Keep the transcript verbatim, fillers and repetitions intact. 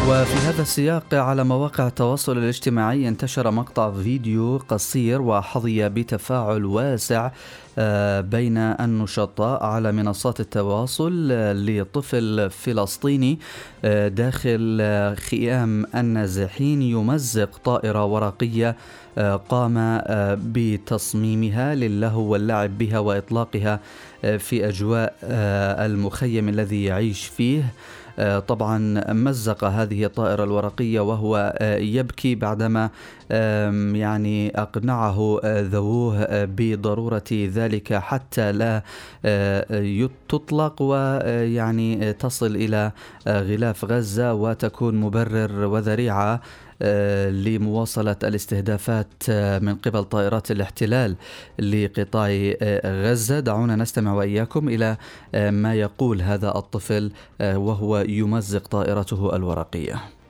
وفي هذا السياق على مواقع التواصل الاجتماعي انتشر مقطع فيديو قصير وحظي بتفاعل واسع بين النشطاء على منصات التواصل لطفل فلسطيني داخل خيام النازحين يمزق طائرة ورقية قام بتصميمها للهو واللعب بها وإطلاقها في أجواء المخيم الذي يعيش فيه. طبعا مزق هذه الطائرة الورقية وهو يبكي بعدما يعني أقنعه ذووه بضرورة ذلك حتى لا تطلق ويعني تصل إلى غلاف غزة وتكون مبرر وذريعة لمواصلة الاستهدافات من قبل طائرات الاحتلال لقطاع غزة. دعونا نستمع وإياكم إلى ما يقول هذا الطفل وهو يمزق طائرته الورقية.